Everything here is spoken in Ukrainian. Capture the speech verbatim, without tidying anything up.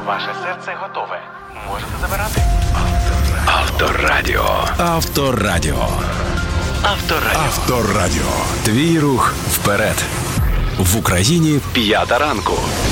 Ваше серце готове. Можете забирати. Авторадіо. Авторадіо. Авторадіо. Авторадіо. Твій рух вперед. В Україні п'ята ранку.